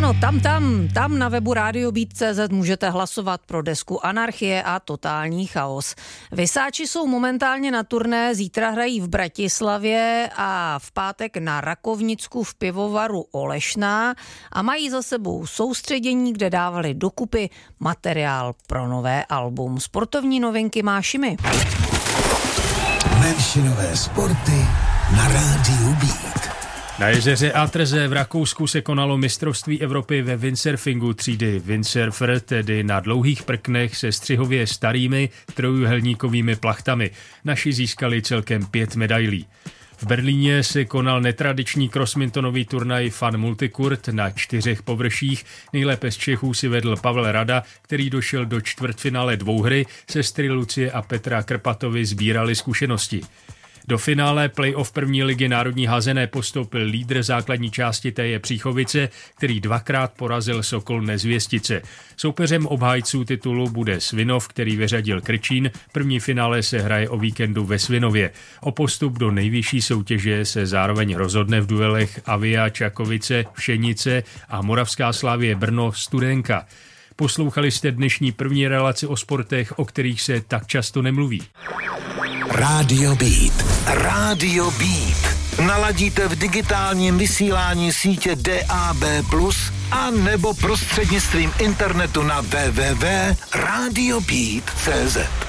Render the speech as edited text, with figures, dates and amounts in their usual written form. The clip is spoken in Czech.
Ano, tam na webu radiobeat.cz můžete hlasovat pro desku Anarchie a totální chaos. Vysáči jsou momentálně na turné, zítra hrají v Bratislavě a v pátek na Rakovnicku v pivovaru Olešná a mají za sebou soustředění, kde dávali dokupy materiál pro nové album. Sportovní novinky má Šimi. Menšinové sporty na rádiu Beat. Na jezeře Atrze v Rakousku se konalo mistrovství Evropy ve windsurfingu třídy windsurfer, tedy na dlouhých prknech se střihově starými trojúhelníkovými plachtami. Naši získali celkem 5 medailí. V Berlíně se konal netradiční crossmintonový turnaj Fun Multicurt na 4 površích. Nejlépe z Čechů si vedl Pavel Rada, který došel do čtvrtfinále dvouhry. Sestry Lucie a Petra Krpatovi sbírali zkušenosti. Do finále play-off první ligy národní házené postoupil lídr základní části Teje Příchovice, který 2krát porazil Sokol Nezvěstice. Soupeřem obhájců titulu bude Svinov, který vyřadil Krčín. První finále se hraje o víkendu ve Svinově. O postup do nejvyšší soutěže se zároveň rozhodne v duelech Avia Čakovice, Všenice a Moravská Slavie Brno Studenka. Poslouchali jste dnešní první relaci o sportech, o kterých se tak často nemluví. Radio Beat. Radio Beat. Naladíte v digitálním vysílání sítě DAB+, a nebo prostřednictvím internetu na www.radiobeat.cz.